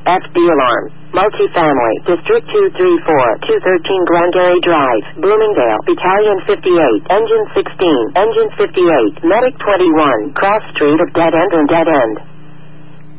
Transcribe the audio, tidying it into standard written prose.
FB alarm. Multifamily, District 234, 213 Glengarry Drive, Bloomingdale, Battalion 58, Engine 16, Engine 58, Medic 21, Cross Street of Dead End and Dead End.